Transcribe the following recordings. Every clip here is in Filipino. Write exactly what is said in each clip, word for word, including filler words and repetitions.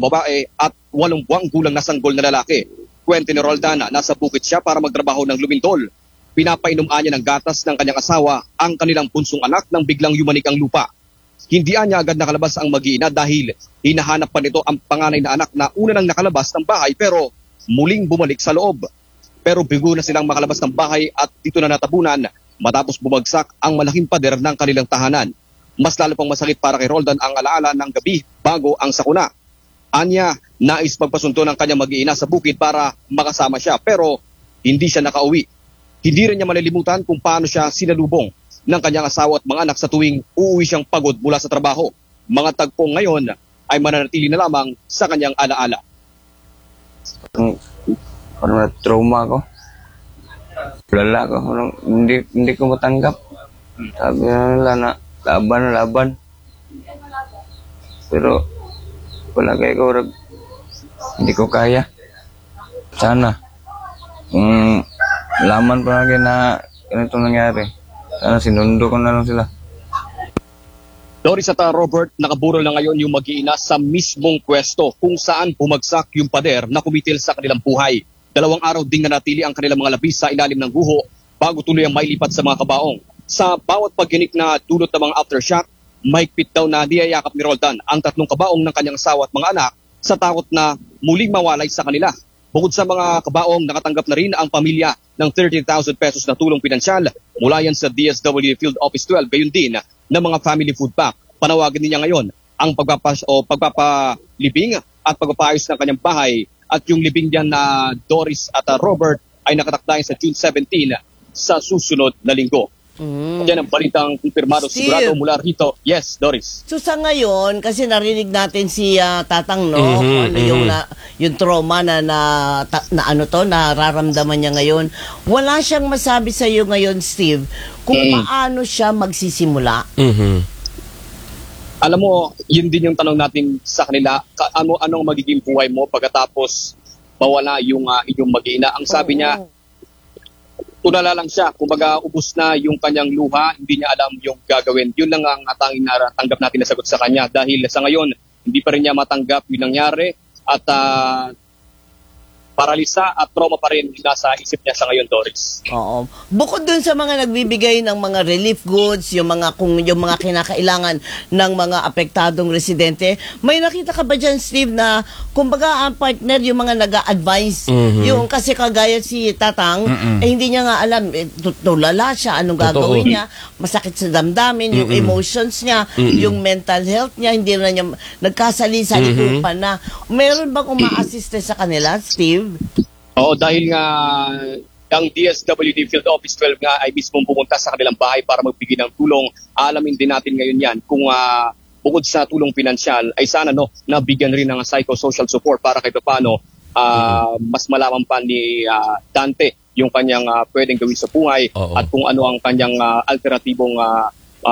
babae at walong buwang gulang na sanggol na lalaki. Kwento ni Roldan na nasa bukid siya para magtrabaho ng lumindol. Pinapainom niya ng gatas ng kanyang asawa ang kanilang punsong anak nang biglang yumanik ang lupa. Hindi niya agad nakalabas ang mag-iina dahil hinahanap pa nito ang panganay na anak na una nang nakalabas ng bahay pero muling bumalik sa loob. Pero bigo na silang makalabas ng bahay at dito na natabunan matapos bumagsak ang malaking pader ng kanilang tahanan. Mas lalo pang masakit para kay Roldan ang alaala ng gabi bago ang sakuna. Anya, nais magpasunto ng kanyang mag-iina sa bukid para makasama siya pero hindi siya nakauwi. Hindi rin niya malilimutan kung paano siya sinalubong ng kanyang asawa at mga anak sa tuwing uuwi siyang pagod mula sa trabaho. Mga tagpong ngayon ay mananatili na lamang sa kanyang alaala. Parang na-trauma ko. Lala ko. Hindi, hindi ko matanggap. Sabi na nila na laban na laban. Pero wala kayo ko. Hindi ko kaya. Sana. Kung laman pa lagi na ganito nangyari. Sana sinundo ko na lang sila. Doris at Robert, nakaburol na ngayon yung mag-iina sa mismong pwesto kung saan bumagsak yung pader na kumitil sa kanilang buhay. Dalawang araw ding nanatili ang kanilang mga labis sa ilalim ng guho bago tuloy ang mailipat sa mga kabaong. Sa bawat pagginik na dulot ng mga aftershock, mahigpit daw na niyayakap ni Roldan ang tatlong kabaong ng kanyang asawa at mga anak sa takot na muling mawalay sa kanila. Bukod sa mga kabaong, nakatanggap na rin ang pamilya ng thirty thousand pesos na tulong pinansyal mula yan sa D S W Field Office twelve, gayon din ng mga family food pack. Panawagan niya ngayon ang pagpapas o pagpapalibing at pagpapaayos ng kanyang bahay at yung libing diyan na Doris at uh, Robert ay nakatakdayan sa June seventeenth sa susunod na linggo. Mm. Yan ang balitang kumpirmado sigurado mula rito. Yes, Doris. So sa ngayon, kasi narinig natin si uh, Tatang, no? Mm-hmm, ano mm-hmm. yung, na, yung trauma na, na, ta, na ano to, nararamdaman niya ngayon. Wala siyang masabi sa iyo ngayon, Steve, kung mm. paano siya magsisimula. Mm-hmm. Alam mo, yun din yung tanong natin sa kanila, ka, ano anong magiging buhay mo pagkatapos mawala yung uh, inyong mag-iina. Ang sabi niya, tulala lang siya, kumbaga ubus na yung kanyang luha, hindi niya alam yung gagawin. Yun lang ang tanging natanggap natin na sagot sa kanya dahil sa ngayon, hindi pa rin niya matanggap yung nangyari at uh, paralisa at trauma pa rin nasa isip niya sa ngayon, Doris. Oo. Bukod dun sa mga nagbibigay ng mga relief goods, yung mga kung yung mga kinakailangan ng mga apektadong residente, may nakita ka ba dyan, Steve, na kumbaga ang partner yung mga nag-a-advise, mm-hmm. yung kasi kagaya si Tatang, mm-hmm. eh hindi niya nga alam, eh, tulala siya, anong gagawin Totoo. niya, masakit sa damdamin, mm-hmm. yung emotions niya, mm-hmm. yung mental health niya, hindi na niya nagkasali-sali mm-hmm. na. Meron bang uma-assist sa kanila, Steve? Oo, dahil nga ang D S W D Field Office twelve nga ay mismong pumunta sa kanilang bahay para magbigay ng tulong. Alamin din natin ngayon yan kung uh, bukod sa tulong pinansyal ay sana no nabigyan rin ng psychosocial support para kahit paano uh, mas malaman pa ni uh, Dante yung kanyang uh, pwedeng gawin sa buhay Oo. at kung ano ang kanyang uh, alternatibong uh,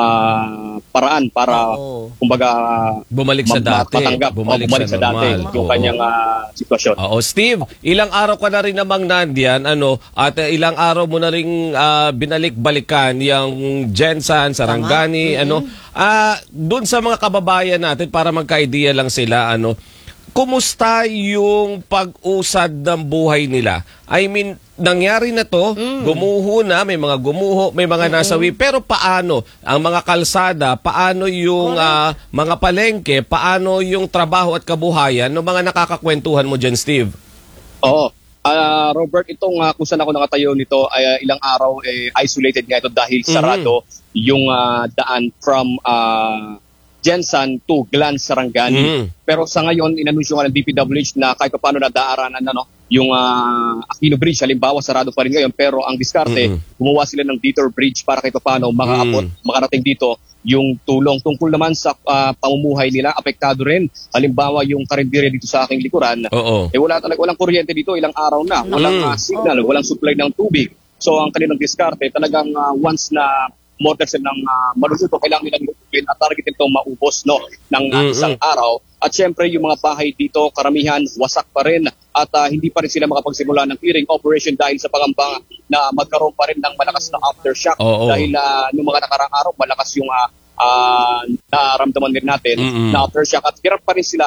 Uh, paraan para Oo. kumbaga bumalik sa dati matanggap, bumalik, bumalik sa, sa dati normal. yung Oo. kanyang uh, sitwasyon. Oo, Steve, ilang araw ka na rin namang nandiyan ano at uh, ilang araw mo na rin uh, binalik-balikan yung Jensan, Sarangani, mm-hmm. ano uh, doon sa mga kababayan natin para magka-idea lang sila ano kumusta yung pag-usad ng buhay nila? I mean, nangyari na to, mm. gumuho na, may mga gumuho, may mga mm-hmm. nasawi, pero paano ang mga kalsada, paano yung uh, mga palengke, paano yung trabaho at kabuhayan ng mga nakakakwentuhan mo dyan, Steve? Oo. Uh, Robert, itong uh, kung saan ako nakatayo nito ay uh, ilang araw eh, isolated nga ito dahil sarado mm-hmm. yung uh, daan from uh, Jensan to Glan, Sarangani. Mm. Pero sa ngayon, inanunsyo nga ng D P W H na kahit paano nadaaranan na no, yung uh, Aquino Bridge, halimbawa, sarado pa rin ngayon. Pero ang diskarte, mm-hmm. gumawa sila ng detour bridge para kahit paano makaabot, mm. makarating dito yung tulong. Tungkol naman sa uh, pamumuhay nila, apektado rin. Halimbawa, yung karinderya dito sa aking likuran, Oo. eh wala talaga, walang kuryente dito, ilang araw na. Walang uh, signal, walang supply ng tubig. So ang kanilang diskarte, talagang uh, once na model sila ng uh, maluluto, kailangan nilang lutupin at targetin itong maubos no, ng uh, mm-hmm. isang araw. At syempre, yung mga bahay dito, karamihan, wasak pa rin at uh, hindi pa rin sila makapagsimula ng clearing operation dahil sa pangamba na magkaroon pa rin ng malakas na aftershock. Oo. Dahil uh, noong mga nakarang araw, malakas yung uh, uh, naramdaman din natin mm-hmm. na aftershock at hirap pa rin sila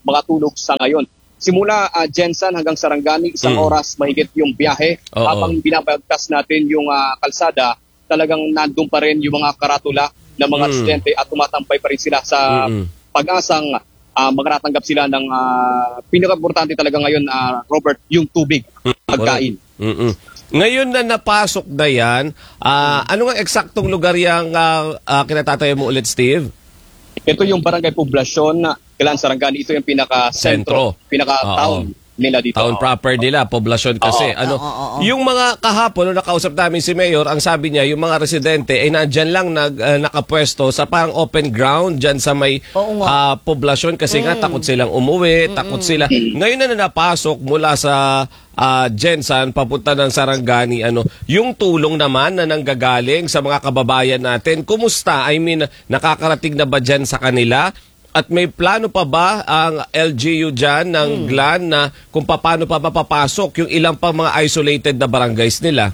makatulog sa ngayon. Simula uh, Jensan hanggang Sarangani, isang Mm. oras mahigit yung biyahe. Oo. Habang binabagtas natin yung uh, kalsada, talagang nandun pa rin yung mga karatula ng mga Mm. residente at tumatampay pa rin sila sa Mm-mm. pag-asang uh, makaratanggap sila ng uh, pinaka-importante talaga ngayon, uh, Robert, yung tubig, pagkain. Mm-mm. Ngayon na napasok na yan, ah, ano nga eksaktong lugar yung ah, ah, kinatatayo mo ulit, Steve? Ito yung barangay poblasyon, Clan Sarangani. Ito yung pinaka-sentro, Sentro. pinaka-town nila dito. Town proper nila, poblasyon kasi. Oo. Ano, Oo, oo, oo. yung mga kahapon, nung nakausap namin si Mayor, ang sabi niya, yung mga residente ay nandyan lang nag, ah, nakapwesto sa parang open ground dyan sa may Oo nga. ah, poblasyon kasi nga takot silang umuwi, takot sila. Ngayon na napasok mula sa ah, Jensan papunta ng Sarangani, ano, yung tulong naman na nanggagaling sa mga kababayan natin, kumusta? I mean, nakakarating na ba dyan sa kanila? At may plano pa ba ang L G U dyan ng Hmm. G L A N na kung paano pa mapapasok yung ilang pang mga isolated na barangays nila?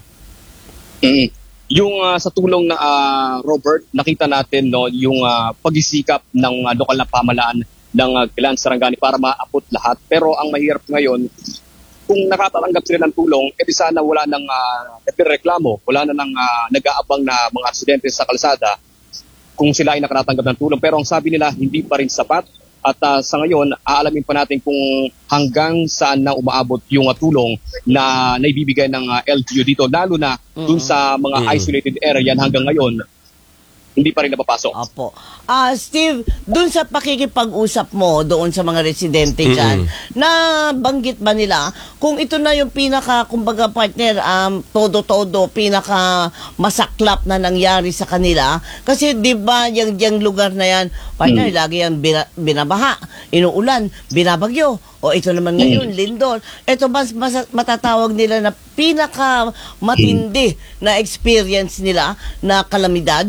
Mm. Yung ah, sa tulong na ah, Robert, nakita natin no yung ah, pagisikap ng ah, lokal na pamahalaan ng uh, Clan Sarangani para maabot lahat. Pero ang mahirap ngayon, kung nakatatanggap sila ng tulong, edi sana wala nang uh, nagreklamo, wala na nang ah, nag-aabang na mga residente sa kalsada kung sila ay nakatatanggap ng tulong. Pero ang sabi nila, hindi pa rin sapat. At ah, sa ngayon, aalamin pa natin kung hanggang saan na umaabot yung ah, tulong na naibibigay ng ah, L G U dito, lalo na dun sa mga Mm. isolated area na hanggang ngayon, hindi pa rin napapasok. Opo. Ah, Steve, dun sa pakikipag-usap mo doon sa mga residente dyan, na banggit ba nila kung ito na yung pinaka, kumbaga partner, um, todo-todo, pinaka masaklap na nangyari sa kanila? Kasi di ba yung, yung lugar na yan, partner, lagi yan bina, binabaha, inuulan, binabagyo. O ito naman ngayon, lindol. Ito mas, mas matatawag nila na pinaka matindi na experience nila na kalamidad.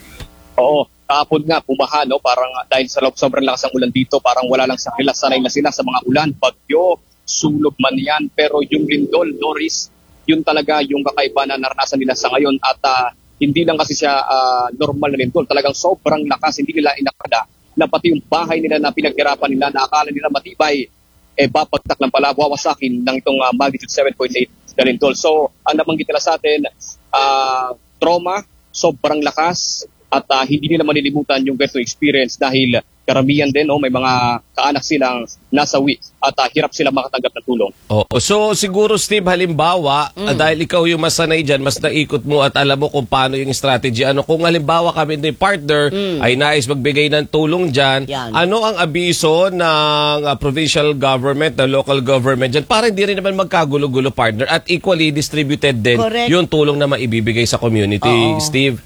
Oo, kahapon nga, pumaha, no? Parang ah, dahil sa sobrang lakas ng ulan dito, parang wala lang sa kanila, sanay na sila sa mga ulan, bagyo, sulog man yan. Pero yung lindol, Doris, yun talaga yung kakaiba na naranasan nila sa ngayon. At ah, hindi lang kasi siya ah, normal na lindol, talagang sobrang lakas, hindi nila inakada na pati yung bahay nila na pinaghirapan nila, na akala nila matibay, eh babagtak lang pala, wawasakin ng itong uh, magnitude seven point eight na lindol. So, ang nabanggit nila sa atin, uh, trauma, sobrang lakas, at uh, hindi nila malilimutan yung ganito experience dahil karamihan din, oh, may mga kaanak silang nasawi at uh, hirap sila makatanggap ng tulong. Oo. So siguro Steve, halimbawa, ah, dahil ikaw yung masanay dyan, mas naikot mo at alam mo kung paano yung strategy. Ano, kung halimbawa kami ni partner ay nais magbigay ng tulong dyan, Yan. ano ang abiso ng ah, provincial government, ng local government dyan, para hindi rin naman magkagulo-gulo, partner, at equally distributed din Correct. yung tulong na maibibigay sa community, Oo. Steve?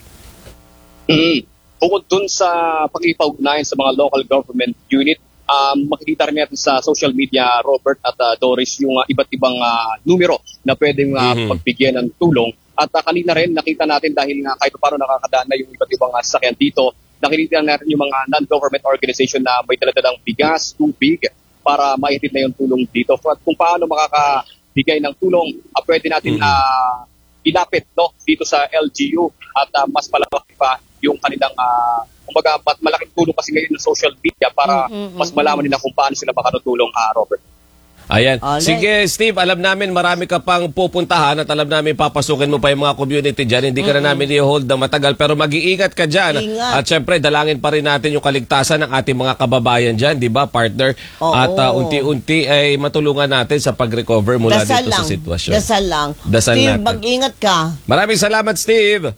Mm. Bukod dun sa pag-ipag-ugnayan sa mga local government unit, um, makikita rin natin sa social media, Robert at uh, Doris, yung uh, iba't ibang uh, numero na pwedeng uh, Mhm. pagbigyan ng tulong. At uh, kanina rin, nakita natin dahil nga kahit paano nakakadaan na yung iba't ibang uh, sasakyan dito, nakikita natin yung mga non-government organization na may daladalang bigas, tubig, para maihatid na yung tulong dito. At kung paano makakabigay ng tulong, uh, pwede natin Mhm. uh, ilapit no, dito sa L G U at uh, mas malaki pa yung kanilang, uh, kumbaga, mat- malaking tulong kasi ngayon ng social media para Mm, mm, mas mm, malaman nila kung paano sila makatutulong, uh, Robert. Ayan. Alright. Sige, Steve, alam namin marami ka pang pupuntahan at alam namin papasukin mo pa yung mga community dyan. Hindi ka na namin i-hold na matagal pero mag-iingat ka dyan. Ingat. At syempre, dalangin pa rin natin yung kaligtasan ng ating mga kababayan dyan, di ba, partner? Oo. At uh, unti-unti ay matulungan natin sa pag-recover mula Dasal dito lang. sa sitwasyon. Dasal lang. Dasal Steve, natin. mag-ingat ka. Maraming salamat, Steve.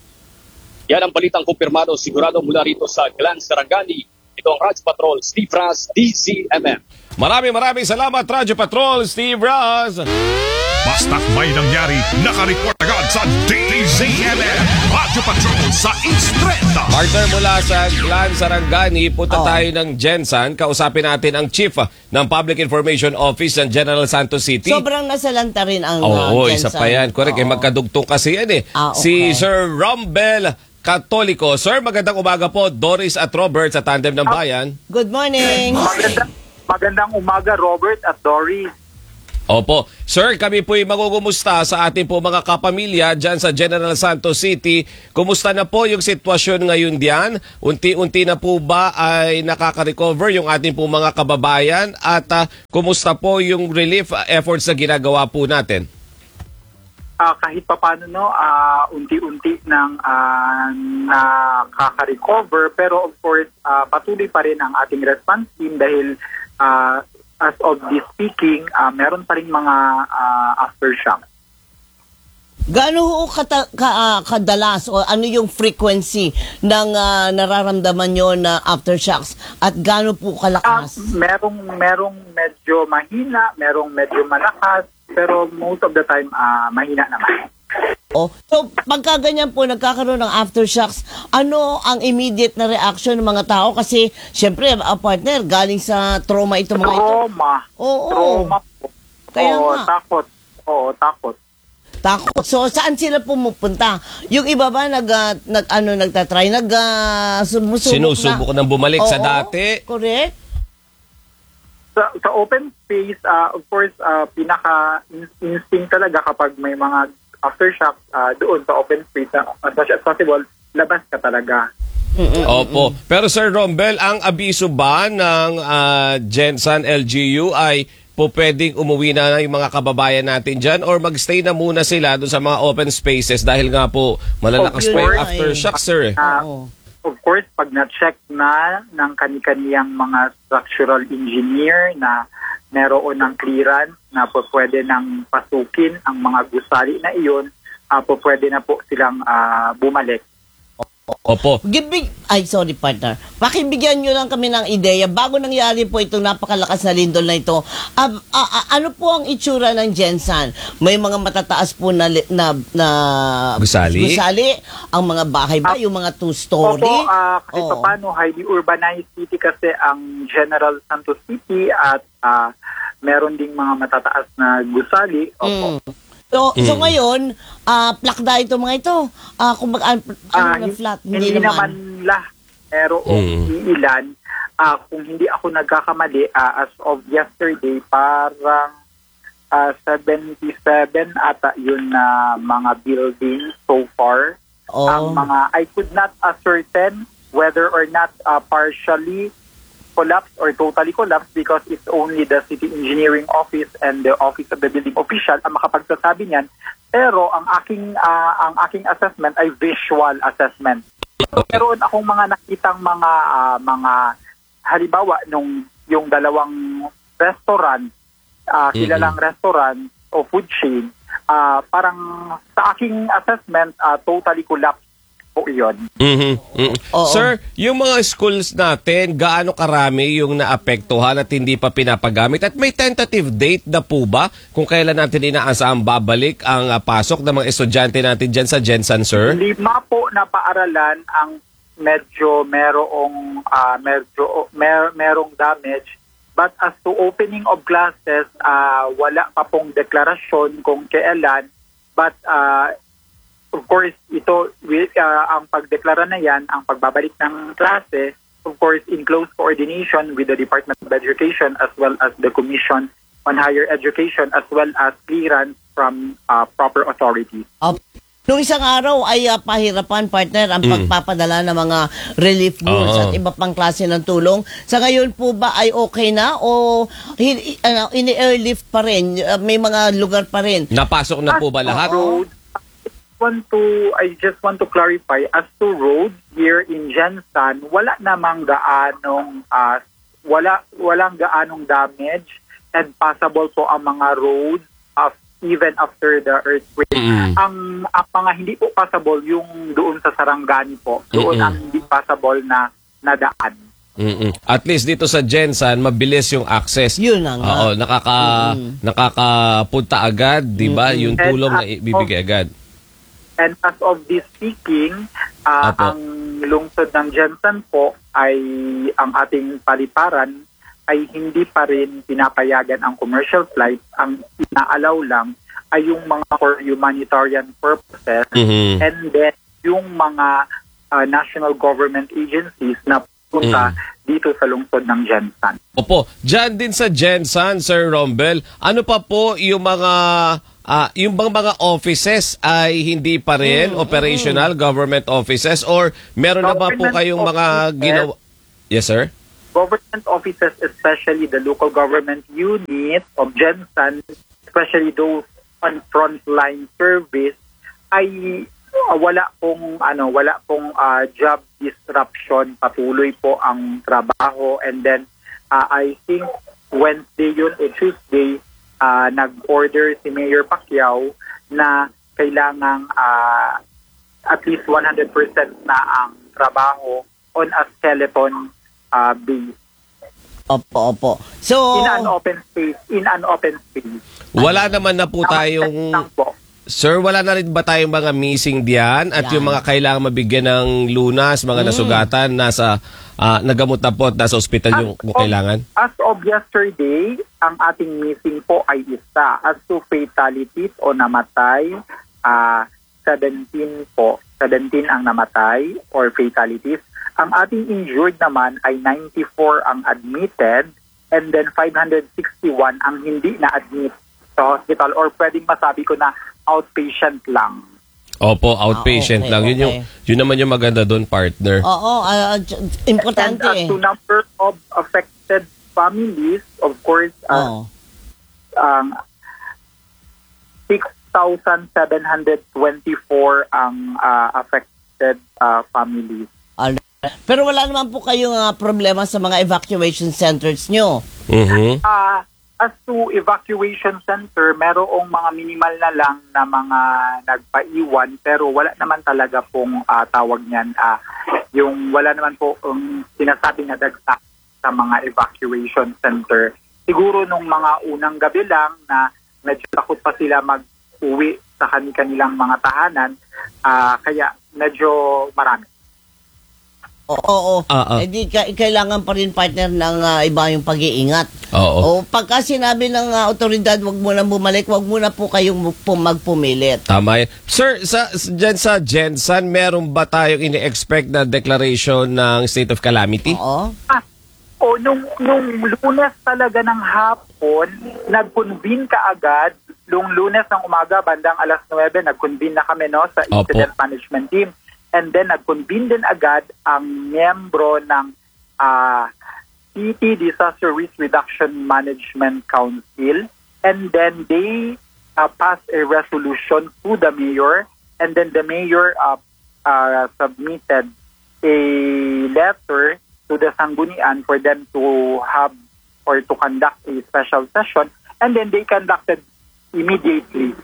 Yan ang balitang kumpirmado sigurado mula rito sa Clan Sarangani. Ito ang Radyo Patrol, Steve Raz, D Z M M. Maraming maraming salamat, Radyo Patrol, Steve Raz. Basta't may nangyari, nakareport agad sa D Z M M. Radyo Patrol sa Instreta. Partner mula sa Clan Sarangani, punta Oh. tayo ng Jensan. Kausapin natin ang Chief ah, ng Public Information Office ng General Santos City. Sobrang nasalanta rin ang Oo, uh, isa Jensen. pa yan. Correct, eh, Oo. magkadugtong kasi yan eh. Ah, Si okay. Sir Rombel Katoliko. Sir, magandang umaga po. Doris at Robert sa Tandem ng Bayan. Good morning. Magandang, magandang umaga, Robert at Dory. Opo. Sir, kami po'y magugumusta sa ating po mga kapamilya dyan sa General Santos City. Kumusta na po yung sitwasyon ngayon diyan? Unti-unti na po ba ay nakaka-recover yung ating po mga kababayan? At uh, kumusta po yung relief efforts na ginagawa po natin? Uh, kahit pa paano, no, uh, unti-unti nang uh, nakaka-recover. Pero of course, uh, patuloy pa rin ang ating response team dahil uh, as of this speaking, uh, meron pa rin mga uh, aftershock. Gaano ho kata, ka, uh, kadalas o ano yung frequency ng uh, nararamdaman nyo na aftershocks at gaano po Uh, kalakas? merong, merong medyo mahina, merong medyo malakas, pero most of the time, uh, mahina naman. Oh, so pagka ganyan po nagkakaroon ng aftershocks, ano ang immediate na reaction ng mga tao? Kasi syempre, uh, partner, galing sa trauma ito mga ito. Trauma. Oo. Trauma po. Kaya Oo, nga. takot. Oo, takot. Takot. So saan sila pumupunta? Yung iba ba nag, uh, nag ano nagtatry, nag uh, sumusubok Sinusubok na? ng bumalik sa Oo, dati. Correct. Sa, sa open space, uh, of course, uh, pinaka-instinct talaga kapag may mga aftershocks uh, doon sa open space, uh, as much as possible, labas ka talaga. Opo. Pero Sir Rombel, ang abiso ba ng uh, Gensan L G U ay po pwedeng umuwi na yung mga kababayan natin dyan or magstay na muna sila doon sa mga open spaces dahil nga po malalakas Of pa yung course. aftershock, sir. eh. Uh, Oo. Of course, pag na-check na ng kani-kaniyang mga structural engineer na meron ng clearance na po pwede nang pasukin ang mga gusali na iyon, uh, po pwede na po silang uh, bumalik. Opo. Gibig, ay sorry partner. Pakibigyan nyo lang kami ng ideya bago nangyari po itong napakalakas na lindol na ito. Ah, ah, ah, ano po ang itsura ng Gensan? May mga matataas po na li- na, na Gusali? gusali? Ang mga bahay ba? Yung mga two-story? Opo, uh, kahit Oo. pa paano, highly urbanized city kasi ang General Santos City at uh, meron ding mga matataas na gusali. Opo. Mm. So, so Mm. ngayon, ah plakda ito mga ito. Ah kung mag ano Ah, na hin- flat, hindi, hindi, naman naman. lahat. Pero Mm. iilan, ah, kung hindi ako nagkakamali, ah, as of yesterday, parang ah, seventy-seven ata yun na mga buildings so far. Oh. Ang mga, I could not ascertain whether or not ah, partially collapsed or totally collapsed because it's only the city engineering office and the office of the building official ang makapagsasabi niyan. Pero ang aking ah, ang aking assessment ay visual assessment. So, meron akong mga nakitang mga ah, mga halimbawa nung yung dalawang restaurant, ah, kilalang restaurant o food chain, ah, parang sa aking assessment ah, totally collapsed po iyon. Mhm. Mhm. Oo. Sir, yung mga schools natin, gaano karami yung naapektuhan at hindi pa pinapagamit? At may tentative date na po ba kung kailan natin inaasahang babalik ang ah, pasok ng mga estudyante natin dyan sa Gensan, sir? Lima po na paaralan ang medyo merong ah, medyo mer, merong damage, but as to opening of classes, ah, wala pa pong deklarasyon kung kailan, but ah, of course ito with, ah, ang pagdeklara na yan, ang pagbabalik ng klase, of course in close coordination with the Department of Education as well as the Commission on Higher Education as well as clearance from ah, proper authorities. Up. Noong isang araw ay uh, pahirapan, partner, ang pagpapadala ng mga relief goods Oo. at iba pang klase ng tulong. Sa ngayon po ba ay okay na o hin- ano, ini-airlift pa rin? Uh, may mga lugar pa rin? Napasok na po ba lahat? Road, I want to I just want to clarify as to roads here in Gensan, wala namang gaanong uh, wala walang gaanong damage and passable po ang mga roads of even after the earthquake. Mm. Ang ang mga hindi po passable yung doon sa Sarangani po. Doon Mm-mm. ang hindi passable na na daan. Mm-mm. At least dito sa Gensan, mabilis yung access. Yun na nga. Oo, nakaka, nakakapunta agad, di ba? Yung tulong na And, uh, ibibigay agad. And as of this speaking, uh, Apo. ang lungsod ng Gensan po ay ang ating paliparan ay hindi pa rin pinapayagan ang commercial flights. Ang inaalaw lang ay yung mga for humanitarian purposes Mhm. and then yung mga uh, national government agencies na punta dito sa lungsod ng Jensan. Opo, dyan din sa Jensan, Sir Rombel, ano pa po yung mga, ah, yung bang mga offices ay hindi pa rin operational, government offices, or meron na ba po Government kayong mga offices. ginawa? Yes, sir? Government offices, especially the local government unit of Jensan, especially those on frontline service, ay uh, wala pong ano, wala pong uh, job disruption, patuloy po ang trabaho. And then uh, I think Wednesday yun o Tuesday, uh, nag-order si Mayor Pacquiao na kailangang uh, at least one hundred percent na ang trabaho on a skeleton uh, base. Opo, opo. So, In an open space, in an open space. Wala naman na po tayong... Lang po. Sir, wala na rin ba tayong mga missing diyan at Yan. yung mga kailangan mabigyan ng lunas, mga nasugatan, nasa ah, nagamot na po at nasa ospital yung kung kailangan? As of yesterday, ang ating missing po ay isa. As to fatalities o namatay, ah seventeen po. seventeen ang namatay or fatalities. Ang ating injured naman ay ninety-four ang admitted, and then five hundred sixty-one ang hindi na-admit sa hospital, or pwedeng masabi ko na outpatient lang. Opo, outpatient Ah, okay, lang. Yun, yung, okay. yun naman yung maganda doon, partner. oo, ah, j- And importante as eh. to number of affected families, of course, uh, Oo. ang six thousand seven hundred twenty-four ang uh, affected uh, families. Al- Pero wala naman po kayong ah, problema sa mga evacuation centers nyo. Mhm. Uh, as to evacuation center, merong mga minimal na lang na mga nagpaiwan, pero wala naman talaga pong uh, tawag niyan. Uh, yung wala naman po um, sinasabi na dagsa sa mga evacuation center. Siguro nung mga unang gabi lang na medyo takot pa sila mag-uwi sa kanilang mga tahanan, uh, kaya medyo marami. Oo, oo. Ah, ah. Eh di, ka- kailangan pa rin partner ng ah, iba yung pag-iingat. Oo. O pagka sinabi ng ah, otoridad, wag muna bumalik, wag muna po kayong mu- pu- magpumilit. Tama yan. Sir, sa, dyan sa Jensan, meron ba tayong ini-expect na declaration ng state of calamity? Oo. Ah, o nung, nung lunes talaga ng hapon, nag-convene ka agad. Nung lunes ng umaga, bandang alas nuwebe, nag-convene na kami no, sa Opo. incident management team. And then nag-convene din agad ang miyembro ng uh, C T, Disaster Risk Reduction Management Council. And then they uh, passed a resolution to the mayor. And then the mayor uh, uh, submitted a letter to the Sanggunian for them to have or to conduct a special session. And then they conducted immediately.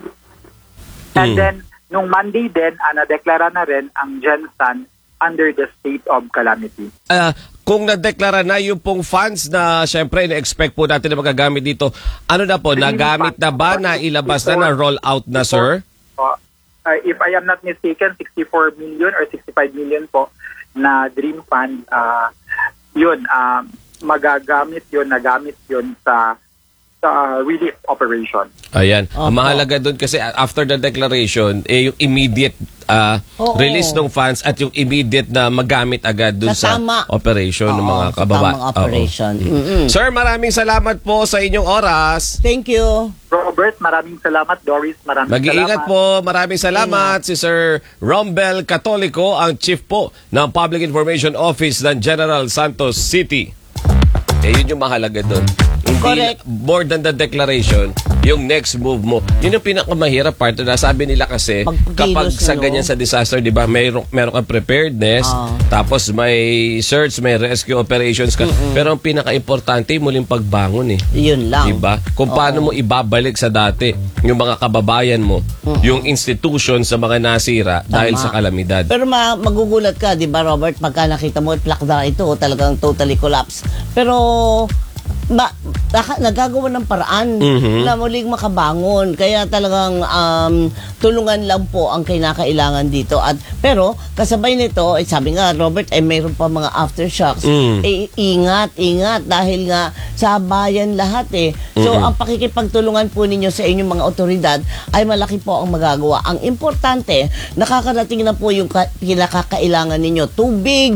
And Hmm. then, nung Monday din, uh, nadeklara na rin ang Jensan under the state of calamity. Ah, kung nadeklara na yung pong funds na syempre na-expect po natin na magagamit dito, ano na po, nagamit na ba, na ilabas na, na roll out na, sir? Uh, uh, if I am not mistaken, sixty-four million or sixty-five million po na Dream Fund, uh, yun, uh, magagamit yun, nagamit yun sa sa relief operation. Ayan. Ang Opo. mahalaga doon kasi after the declaration, eh, yung immediate ah, Oo. release ng funds at yung immediate na magamit agad doon sa Sa tama. operation ng Oo, mga sa kababa. tamang operation. Oo. Mm-mm. Sir, maraming salamat po sa inyong oras. Thank you. Robert, maraming salamat. Doris, maraming Mag-iingat salamat. po. Maraming salamat. Si Sir Rombel Catolico, ang chief po ng Public Information Office ng General Santos City. Eh, yun yung mahalaga doon. Hindi Correct. more than the declaration, yung next move mo. Yun yung pinakamahirap part na sabi nila kasi Pagkilos kapag na, sa no? ganyan sa disaster, di ba, mayroon, meron kang preparedness, Ah. tapos may search, may rescue operations ka. Pero ang pinaka-importante, muling pagbangon eh. Yun lang. Diba? Kung paano mo ibabalik sa dati yung mga kababayan mo, yung institution sa mga nasira dahil sa kalamidad. Pero ma- magugulat ka, di ba Robert, pagka nakita mo, plakda ito, talagang totally collapse. Pero, ma- naka- nagagawa ng paraan Mhm. na muling makabangon. Kaya talagang um, tulungan lang po ang kinakailangan dito. At pero kasabay nito, eh, sabi nga Robert, eh mayroon pa mga aftershocks. Mm. Eh, ingat, ingat dahil nga sa bayan lahat eh. So Mhm. ang pakikipagtulungan po ninyo sa inyong mga otoridad ay malaki po ang magagawa. Ang importante, nakakarating na po yung ka- pinakakailangan ninyo. Tubig,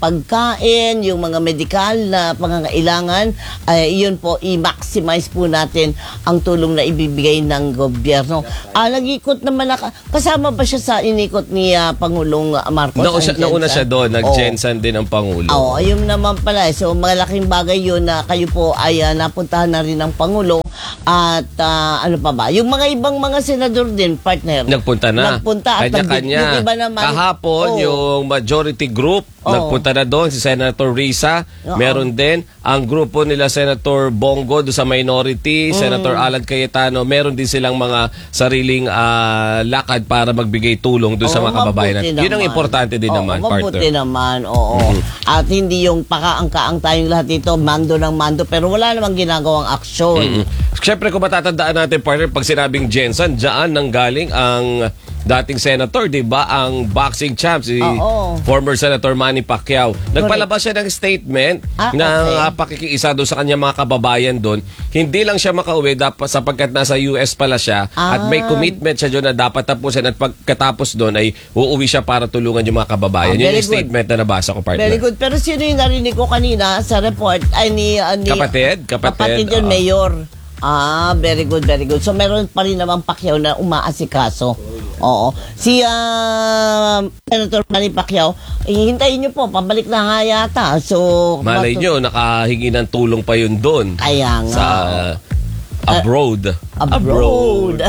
pagkain, yung mga medikal na pangangailangan, ay yun po, i-maximize po natin ang tulong na ibibigay ng gobyerno. Ah, nag-ikot naman, naka, kasama ba siya sa inikot ni ah, Pangulong Marcos? Nauna siya, ang nauna Jensan? siya doon, Oo. nag-Jensan din ang Pangulo. Oo, ayun naman pala. So, malaking bagay yun na kayo po ay ah, napuntahan na rin ng Pangulo. At ah, ano pa ba? Yung mga ibang mga senador din, partner. Nagpunta na. Nagpunta. At Kanya-kanya. yung iba naman, Kahapon, Oo. yung majority group, Oo. nagpunta na doon. Si Senator Risa, Oo. meron din. Ang grupo nila, Senator Bongo, doon sa minority, Senator Alan Cayetano, meron din silang mga sariling ah, lakad para magbigay tulong doon sa Oo, mga kababayan mabuti natin. Yun ang naman. importante din Oo, naman, mabuti partner. naman, oo. At hindi yung pakaangkaang tayong lahat dito, mando ng mando, pero wala namang ginagawang aksyon. Mm. Siyempre, kung matatandaan natin, partner, pag sinabing Jensen, dyan nanggaling ang dating senator, di ba? Ang boxing champ, si Oo. former Senator Manny Pacquiao. Nagpalabas siya ng statement Ah, na okay. uh, pakikiisa doon sa kanyang mga kababayan doon. Hindi lang siya makauwi dapat sapagkat nasa U S pala siya at may Ah. commitment siya doon na dapat tapusin at pagkatapos doon ay uuwi siya para tulungan yung mga kababayan. Ah, Yun very yung good. statement na nabasa ko, partner. Very good. Pero sino yung narinig ko kanina sa report? Ay, ni... ah, ni Kapatid? Kapatid, Kapatid yun, ah. mayor. Ah, very good, very good. So, meron pa rin naman Pacquiao na umaasikaso. Oo. Si ah, Senator Manny Pacquiao, eh, hintayin niyo po, pabalik na nga yata. So, Malay matu- nyo, nakahingi ng tulong pa yun doon. Kaya nga. Sa abroad. Abroad.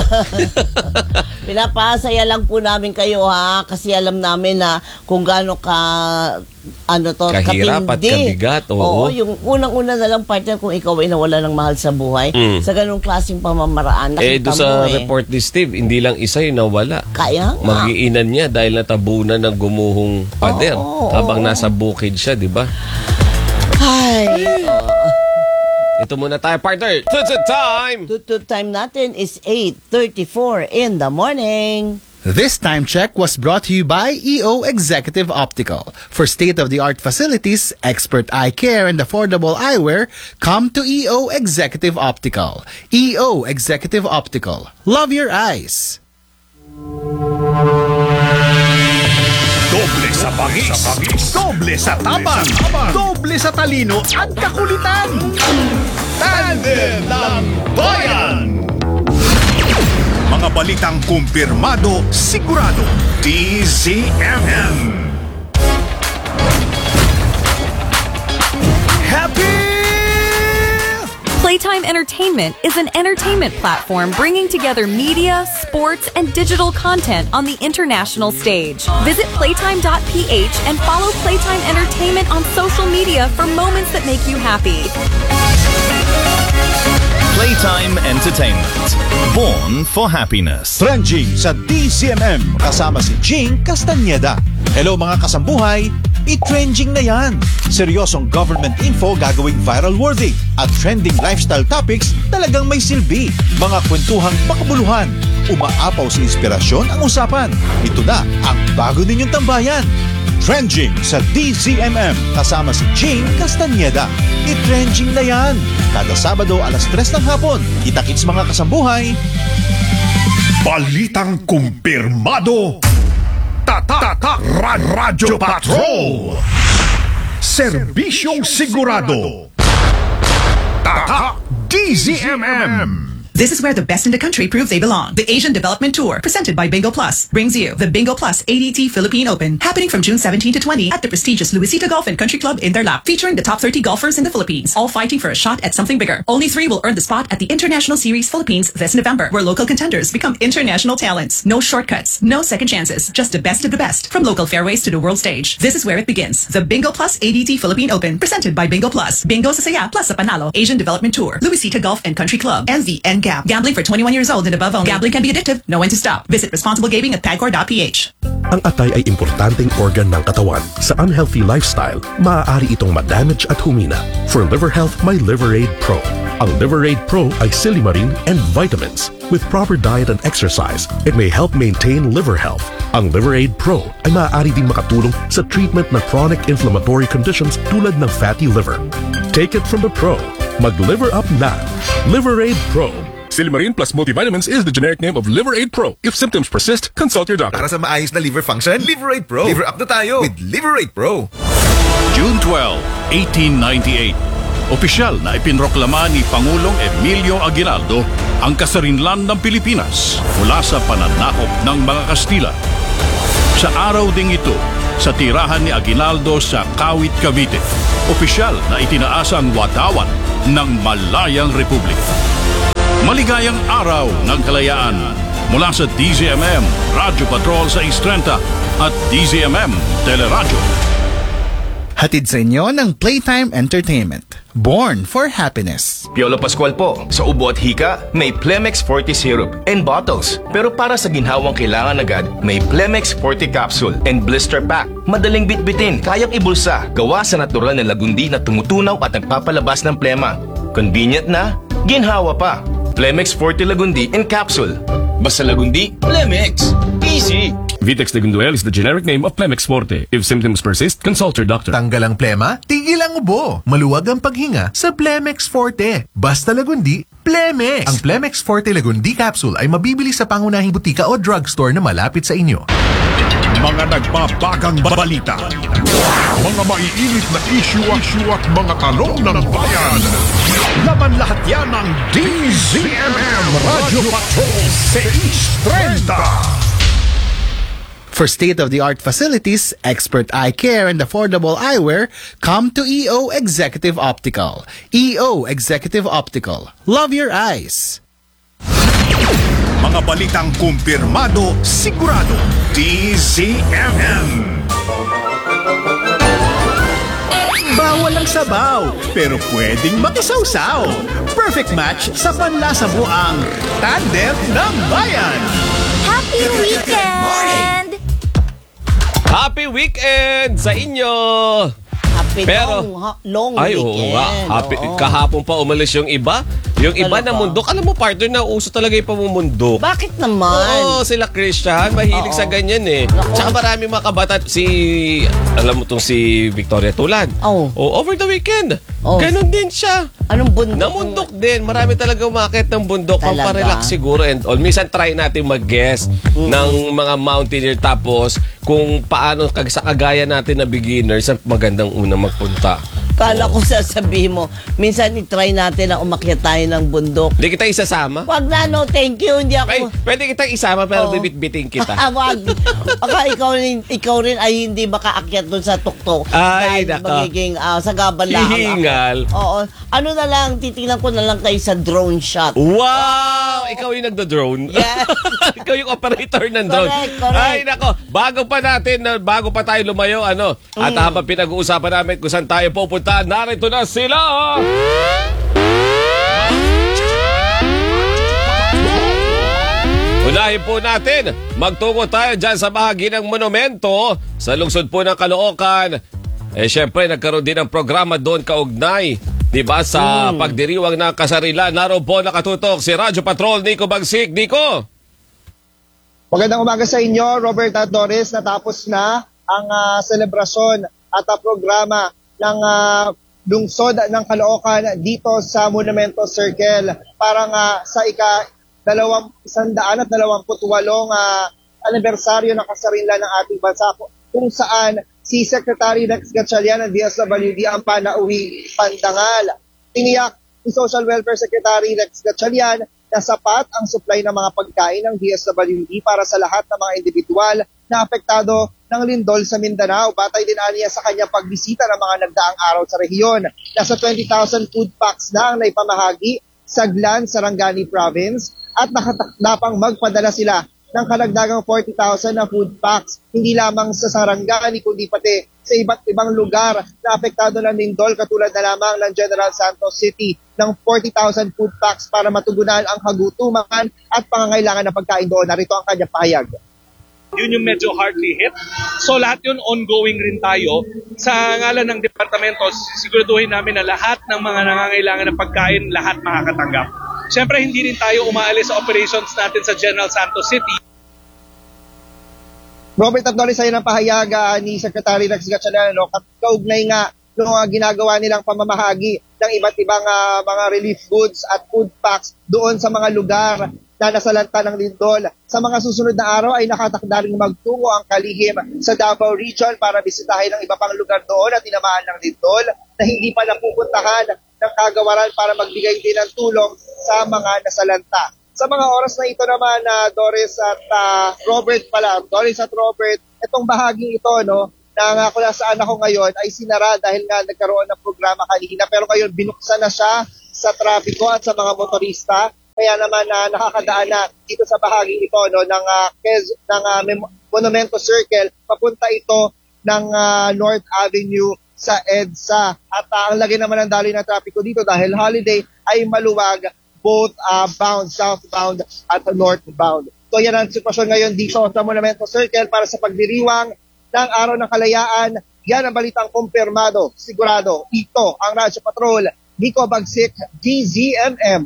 Pinapasaya lang po namin kayo ha, kasi alam namin na kung gaano ka ano to, Kahirap at katindi. kabigat, oo. yung unang-una na lang partner kung ikaw ay nawala ng mahal sa buhay, Mm. sa ganong klaseng pamamaraan, Eh, nakita doon sa mo eh. report ni Steve, hindi lang isa yung nawala. Kaya nga. Magiinan niya dahil natabunan ng gumuhong pader Oo, oo, habang oo. nasa bukid siya, di ba? Ay, Ito muna tayo, partner. Tutu time! tutut time natin is eight thirty-four in the morning. This time check was brought to you by E O Executive Optical. For state-of-the-art facilities, expert eye care, and affordable eyewear, come to E O Executive Optical. E O Executive Optical. Love your eyes. Doble sa bangis, doble sa tapang, doble sa talino at kakulitan. Tandem ng Bayan! Mga balitang kumpirmado, sigurado. D Z M M. Happy! Playtime Entertainment is an entertainment platform bringing together media, sports, and digital content on the international stage. Visit playtime dot p h and follow Playtime Entertainment on social media for moments that make you happy. Playtime Entertainment. Born for happiness. Trending sa D C M M kasama si Jing Castañeda. Hello mga kasambuhay, i-trending na yan. Seryosong government info gagawing viral worthy at trending lifestyle topics talagang may silbi. Mga kwentuhang makabuluhan, umaapaw sa inspirasyon ang usapan. Ito na ang bago ninyong tambayan. Trending sa D Z M M kasama si Jing Castañeda. I-trending na yan. Kada Sabado alas tres ng hapon. Kita-kits mga kasambuhay. Balitang kumpirmado. Tatak Ra- Radyo Patrol. Serbisyong sigurado. Tatak D Z M M. This is where the best in the country prove they belong. The Asian Development Tour, presented by Bingo Plus, brings you the Bingo Plus A D T Philippine Open, happening from June seventeenth to twentieth at the prestigious Luisita Golf and Country Club in Tarlac, featuring the top thirty golfers in the Philippines, all fighting for a shot at something bigger. Only three will earn the spot at the International Series Philippines this November, where local contenders become international talents. No shortcuts, no second chances, just the best of the best, from local fairways to the world stage. This is where it begins. The Bingo Plus A D T Philippine Open, presented by Bingo Plus. Bingo sa saya, plus sa panalo. Asian Development Tour, Luisita Golf and Country Club, and the N G A P. Gambling for twenty-one years old and above only. Gambling can be addictive. Know when to stop. Visit responsible gaming at pagcor dot p h. Ang atay ay importanteng organ ng katawan. Sa unhealthy lifestyle, maaari itong ma-damage at humina. For liver health, may Liveraid Pro. Ang Liveraid Pro ay silimarin and vitamins. With proper diet and exercise, it may help maintain liver health. Ang Liveraid Pro ay maaari ding makatulong sa treatment ng chronic inflammatory conditions tulad ng fatty liver. Take it from the pro. Mag-liver up na. Liveraid Pro. Silimarin plus multivitamins is the generic name of Liveraid Pro. If symptoms persist, consult your doctor. Para sa maayos na liver function, Liveraid Pro. Liver up na tayo with Liveraid Pro. June twelfth, eighteen ninety-eight. Opisyal na ipinroklama ni Pangulong Emilio Aguinaldo ang kasarinlan ng Pilipinas mula sa pananakop ng mga Kastila. Sa araw ding ito, sa tirahan ni Aguinaldo sa Kawit, Cavite, opisyal na itinaas ang wadawan ng Malayang Republika. Maligayang araw ng kalayaan mula sa D Z M M Radio Patrol sa Istrenta at D Z M M Teleradyo. Hatid sa inyo ng Playtime Entertainment. Born for Happiness. Piolo Pascual po. Sa ubo at hika, may Plemex forty Syrup and bottles. Pero para sa ginhawang kailangan agad, may Plemex forty Capsule and Blister Pack. Madaling bitbitin, kayang ibulsa. Gawa sa natural na lagundi na tumutunaw at nagpapalabas ng plema. Convenient na, ginhawa pa. Plemex forty Lagundi in Capsule. Basta Lagundi, Plemex. Easy. Vitex Lagunduel is the generic name of Plemex Forte. If symptoms persist, consult your doctor. Tanggal ang plema, tigil ang ubo. Maluwag ang paghinga sa Plemex Forte. Basta Lagundi, Plemex. Ang Plemex Forte Lagundi Capsule ay mabibili sa pangunahing butika o drugstore na malapit sa inyo. Mga nagbabagang balita. Mga maiinit na issue at issue at mga tanong ng bayan. Laban lahat yan ng D Z M M Radio Patrol six thirty. For state-of-the-art facilities, expert eye care, and affordable eyewear, come to E O Executive Optical. E O Executive Optical. Love your eyes. Mga balitang kumpirmado, sigurado. D Z M M. Bawal ang sabaw, pero pwedeng makisawsaw. Perfect match sa panlasa mo ang Tandem ng Bayan. Happy weekend! Happy weekend sa inyo! Happy Pero, long, ha- long ay, weekend. oo nga. Happy, Oo. kahapon pa umalis yung iba. Yung iba Talaga? na mundok. Alam mo, partner, na uso talaga yung pamumundok. Bakit naman? Oo, sila Christian. Mahilig Oo. sa ganyan eh. Naku. Tsaka maraming mga kabata. Si, alam mo tong si Victoria Tulan. Oo. Oh, over the weekend. Oh. Ganon din siya. Anong bundok? Namundok din. Marami talaga umakit ng bundok. Talaga? Pamparelax siguro and all. Minsan try natin mag-guess ng mga mountaineer. Tapos kung paano kag sa kagaya natin na beginners ang magandang unang magpunta. Kala ko sasabihin mo, minsan i-try natin na umakyat tayo ng bundok. Hindi kita isasama? Wag na, no, thank you. Hindi ako... Ay, pwede kitang isama pero Oo. bibit-biting kita. Wag. Baka ikaw rin, ikaw rin ay hindi makaakyat doon sa tuktok. Ay, Dahil naka. magiging uh, sagabal lang ako. Hihingal. Oo. Ano na lang, titingnan ko na lang kayo sa drone shot. Wow! Ikaw yung nagdo-drone? Yes. Ikaw yung operator ng drone. Correct, correct. Ay, nako. Bago pa natin, na- bago pa tayo lumayo, ano, at Mm. habang pinag-uusapan namin kung saan tayo pupunta, narito na sila! Unahin po natin, magtungo tayo dyan sa bahagi ng monumento sa lungsod po ng Caloocan. Eh, syempre, nagkaroon din ng programa doon kaugnay. Diba, sa Mm. pagdiriwang ng kasarilan. Naroon po nakatutok si Radyo Patrol, Nico Bagsik. Nico! Magandang umaga sa inyo, Robert at Doris. Natapos na ang uh, selebrasyon at uh, programa ng uh, lungsod ng Caloocan dito sa Monumento Circle. Parang uh, sa ika dalawang isandaan at dalawamput walong uh, anibersaryo ng kasarinlan ng ating bansa kung saan si Secretary Rex Gatchalian ng D S W D ang panauwi pandangal. Tiniyak ni Social Welfare Secretary Rex Gatchalian na sapat ang supply ng mga pagkain ng D S W D para sa lahat ng mga individual na apektado ng lindol sa Mindanao. Batay din aniya sa kanyang pagbisita ng mga nagdaang araw sa rehiyon. Nasa twenty thousand food packs na ang naipamahagi sa Glan, Sarangani Province at nakatakda pang magpadala sila ng kalagdagang forty thousand na food packs, hindi lamang sa Sarangani kundi pati sa iba't ibang lugar na apektado ng lindol katulad na lamang ng General Santos City ng forty thousand food packs para matugunan ang kagutuman at pangangailangan ng pagkain doon. Narito ang kanyang pahayag. Yun yung medyo hardly hit. So lahat yun ongoing rin tayo. Sa ngalan ng departamento, siguraduhin namin na lahat ng mga nangangailangan ng pagkain, lahat makakatanggap. Siyempre, hindi rin tayo umaalis sa operations natin sa General Santos City. Robert Abdoles, sa'yo ng pahayaga ni Secretary Rex Gatchalian, no? Kaugnay nga ng uh, ginagawa nilang pamamahagi ng iba't ibang uh, mga relief goods at food packs doon sa mga lugar na nasalanta ng lindol. Sa mga susunod na araw ay nakatakda ring magtungo ang kalihim sa Davao Region para bisitahin ang iba pang lugar doon na tinamaan ng lindol na hindi pa napupuntahan ng kagawaran para magbigay din ng tulong sa mga nasalanta. Sa mga oras na ito naman, uh, Doris at uh, Robert pala, Doris at Robert, itong bahaging ito, no, na nga kung nasaan ako ngayon ay sinara dahil nga nagkaroon ng programa kanina. Pero ngayon binuksan na siya sa trapiko at sa mga motorista. Kaya naman uh, nakakadaan na dito sa bahaging ito, no, ng, uh, Quez, ng uh, Monumento Circle. Papunta ito ng uh, North Avenue sa EDSA. At uh, ang lagi naman ng daloy ng trapiko dito dahil holiday ay maluwag both uh, bound, southbound at northbound. So yan ang sitwasyon ngayon dito sa Monumento Circle para sa pagdiriwang ng Araw ng Kalayaan. Yan ang balitang kumpirmado, sigurado. Ito ang Radyo Patrol, Nico Bagsik, D Z M M.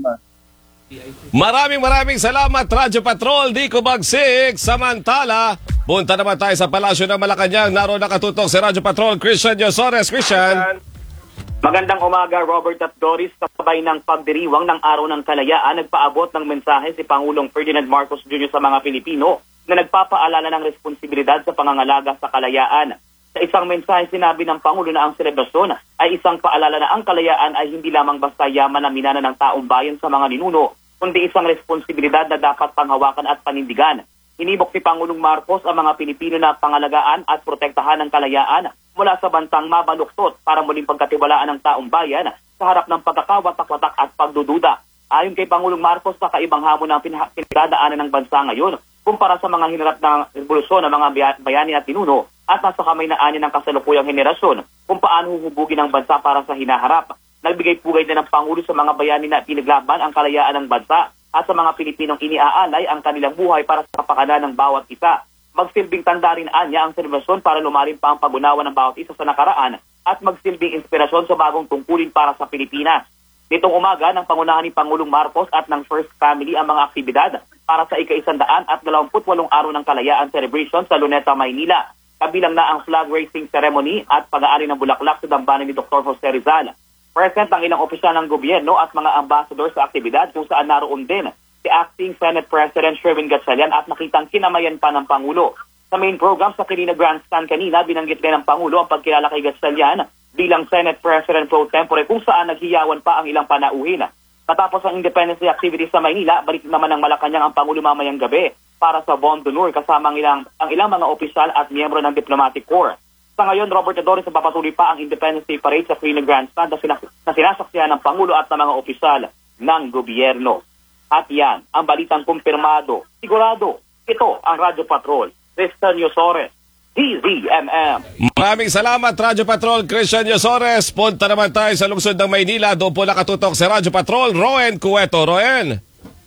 Maraming maraming salamat, Radyo Patrol, Nico Bagsik. Samantala, punta naman tayo sa Palasyo ng Malacanang. Naroon nakatutok si Radyo Patrol, Christian Yosores. Christian. Magandang umaga, Robert at Doris. Kasabay ng pagdiriwang ng Araw ng Kalayaan, nagpaabot ng mensahe si Pangulong Ferdinand Marcos Junior sa mga Pilipino na nagpapaalala ng responsibilidad sa pangangalaga sa kalayaan. Sa isang mensahe, sinabi ng Pangulo na ang selebrasyon ay isang paalala na ang kalayaan ay hindi lamang basta yaman na minana ng taong bayan sa mga ninuno, kundi isang responsibilidad na dapat panghawakan at panindigan. Hinibok ni Pangulong Marcos ang mga Pilipino na pangalagaan at protektahan ng kalayaan mula sa bantang mabaluktot para muling pagkatiwalaan ng taong bayan sa harap ng pagkakawatak-watak at pagdududa. Ayon kay Pangulong Marcos, sa kaibang hamon ng pinagdadaanan ng bansa ngayon kumpara sa mga hinarap ng revolusyon ng mga bayani at ninuno at nasa kamay na ani ng kasalukuyang henerasyon kung paano huhubugin ang bansa para sa hinaharap. Nagbigay pugay na ng Pangulo sa mga bayani na pinaglaban ang kalayaan ng bansa at sa mga Pilipinong iniaalay ang kanilang buhay para sa kapakanan ng bawat isa. Magsilbing tanda rin anya ang selebrasyon para lumalim pa ang pag-unawa ng bawat isa sa nakaraan at magsilbing inspirasyon sa bagong tungkulin para sa Pilipinas. Nitong umaga, ng pangunahan ni Pangulong Marcos at ng First Family ang mga aktibidad para sa ika-isandaan at dalawamput walong araw ng kalayaan celebration sa Luneta, Maynila. Kabilang na ang flag raising ceremony at pag-aari ng bulaklak sa dambana ni Doctor Jose Rizal. Present ang ilang opisyal ng gobyerno at mga ambassador sa aktibidad kung saan naroon din si Acting Senate President Sherwin Gatchalian at nakitang kinamayan pa ng Pangulo. Sa main program sa Quirino Grandstand kanina, binanggit din ng Pangulo ang pagkilala kay Gatchalian bilang Senate President Pro Tempore kung saan naghiyawan pa ang ilang panauhin. Katapos ang Independence Day activities sa Maynila, balik naman ng Malacanang ang Pangulo mamayang gabi para sa Bon d'Honneur kasama ang ilang, ang ilang mga opisyal at miyembro ng Diplomatic Corps. Sa ngayon, Robert Adores, papatuloy pa ang Independence Day Parade sa Quirino Grandstand na, sinas- na sinasaksihan ng Pangulo at ng mga opisyal ng gobyerno. At yan, ang balitang kumpirmado. Sigurado, ito ang Radyo Patrol. Christian Yosores, D Z M M. Maraming salamat, Radyo Patrol, Christian Yosores. Punta naman tayo sa lungsod ng Maynila. Doon po nakatutok si Radyo Patrol, Roen Cueto. Roen.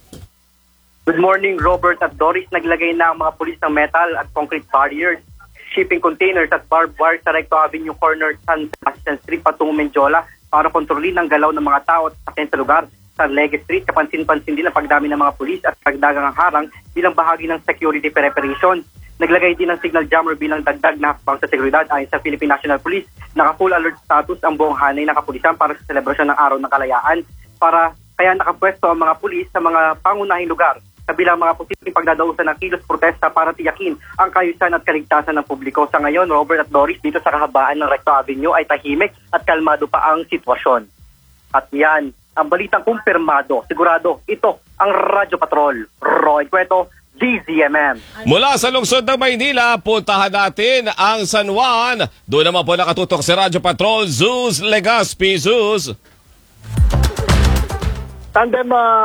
Good morning, Robert at Doris. Naglagay na ang mga pulis ng metal at concrete barriers, shipping containers at barbed wire sa Recto Avenue corner San Sebastian Street patungong Menjola para kontrolin ang galaw ng mga tao at sakyan sa lugar. Sa Lege Street, kapansin-pansin din ang pagdami ng mga pulis at pagdagang harang bilang bahagi ng security preparation. Naglagay din ng signal jammer bilang dagdag na hakbang sa seguridad. Ayon sa Philippine National Police, naka-full alert status ang buong hanay ng kapulisan para sa selebrasyon ng Araw ng Kalayaan. Para kaya nakapwesto ang mga pulis sa mga pangunahing lugar kabilang mga posibleng pagdadausan ng kilos protesta para tiyakin ang kaayusan at kaligtasan ng publiko. Sa ngayon, Robert at Doris, dito sa kahabaan ng Recto Avenue ay tahimik at kalmado pa ang sitwasyon. At yan, ang balitang kumpirmado. Sigurado, ito ang Radyo Patrol. Roy Cueto, D Z M M. Mula sa lungsod ng Maynila, puntahan natin ang San Juan. Doon naman po nakatutok si Radyo Patrol, Zeus Legaspi. Zeus. Tandem uh,